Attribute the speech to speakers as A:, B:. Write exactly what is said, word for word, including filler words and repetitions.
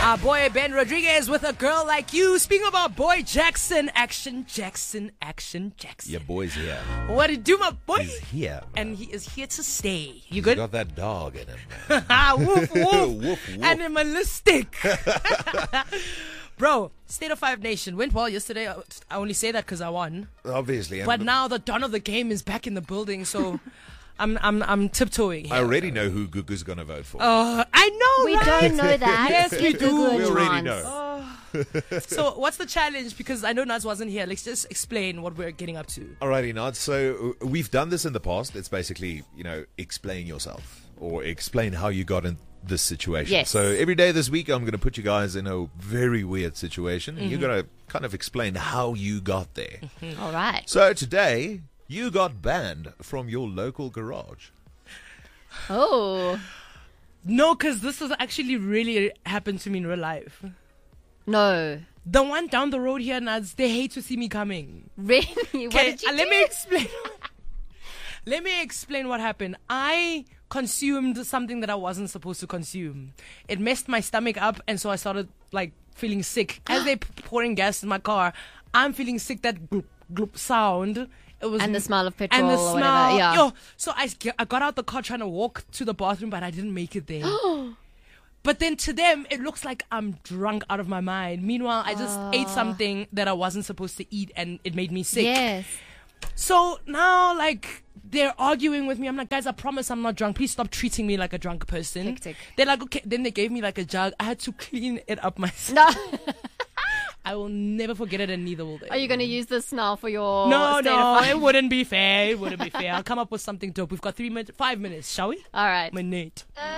A: Our boy Ben Rodriguez with A Girl Like You. Speaking of our boy Jackson, action, Jackson, action, Jackson.
B: Your boy's here.
A: What did do, my boy?
B: He's here. Man.
A: And he is here to stay. You
B: He's
A: good?
B: got that dog in him.
A: woof, woof.
B: Woof, woof.
A: Animalistic. Bro, State of Five Nation went well yesterday. I only say that because I won.
B: Obviously.
A: But
B: I'm,
A: now the dawn of the game is back in the building, so I'm I'm I'm tiptoeing here.
B: I already know who Gugu's going to vote for.
A: Uh, I know,
C: We
A: right?
C: don't know that.
A: Yes, we
C: Give
A: do.
C: Gugu a
B: We already
C: chance.
B: know.
A: So what's the challenge? Because I know Naz wasn't here. Let's just explain what we're getting up to.
B: Alrighty, Nod. So uh, we've done this in the past. It's basically, you know, explain yourself or explain how you got in this situation.
C: Yes.
B: So every day this week, I'm going to put you guys in a very weird situation.
A: Mm-hmm.
B: You're going to kind of explain how you got there.
C: All right.
B: So today, you got banned from your local garage.
C: Oh,
A: No, because this has actually really happened to me in real life.
C: no.
A: The one down the road here, Naz, they hate to see me coming.
C: Really? What
A: Okay,
C: did you
A: uh,
C: do?
A: let me explain. Let me explain what happened. I consumed something that I wasn't supposed to consume. It messed my stomach up, and so I started like feeling sick. As they p- pouring gas in my car, I'm feeling sick. That gloop gloop sound. It was
C: And the smell of petrol
A: and the
C: or
A: smell.
C: whatever, yeah.
A: Yo, so I, g- I got out the car trying to walk to the bathroom, but I didn't make it there. But then to them, it looks like I'm drunk out of my mind. Meanwhile, I just ate something that I wasn't supposed to eat, and it made me sick.
C: Yes.
A: So now, like, they're arguing with me. I'm like, guys, I promise I'm not drunk. Please stop treating me like a drunk person.
C: Hectic.
A: They're like, okay. Then they gave me like a jug. I had to clean it up myself.
C: No.
A: I will never forget it, and neither will they.
C: Are you going to use this now for your
A: No,
C: state
A: no,
C: of mind?
A: it wouldn't be fair. It wouldn't be fair. I'll come up with something dope. We've got three minutes, five minutes, shall we?
C: All right.
A: My Nate.